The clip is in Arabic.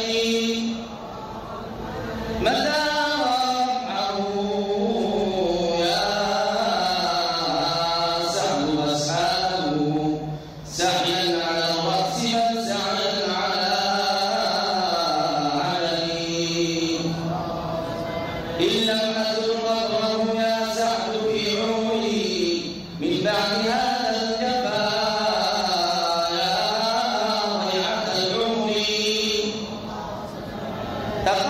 متى رفعه يا سعد أصحابه سعيا على الرأس بل سعيا على عليه إن لم أزل قبره يا سعد في عمري من بعدها